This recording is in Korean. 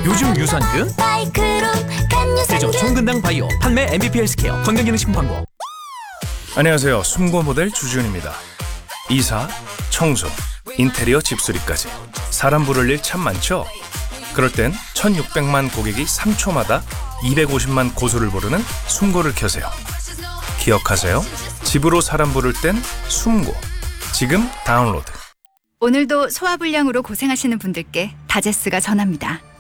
요즘 유산균? 세종 송근당 바이오 판매 MVP 헬스케어 건강기능식품 광고. 안녕하세요. 숨고 모델 주지훈입니다. 이사, 청소, 인테리어 집수리까지 사람 부를 일 참 많죠? 그럴 땐 1600만 고객이 3초마다 250만 고소를 부르는 숨고를 켜세요. 기억하세요? 집으로 사람 부를 땐 숨고. 지금 다운로드. 오늘도 소화불량으로 고생하시는 분들께 다제스가 전합니다.